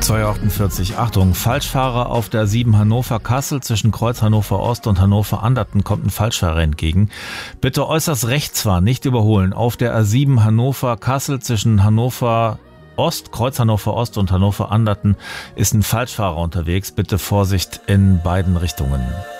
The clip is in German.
2:48 Uhr. Achtung, Falschfahrer auf der A7 Hannover-Kassel. Zwischen Kreuz Hannover-Ost und Hannover-Anderten kommt ein Falschfahrer entgegen. Bitte äußerst rechts fahren, nicht überholen. Auf der A7 Hannover-Kassel zwischen Kreuz Hannover-Ost und Hannover-Anderten ist ein Falschfahrer unterwegs. Bitte Vorsicht in beiden Richtungen.